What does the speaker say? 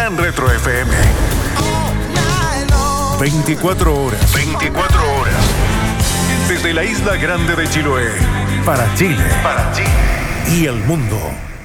en Retro FM. 24 horas. 24 horas. Desde la isla grande de Chiloé. Para Chile. Y el mundo.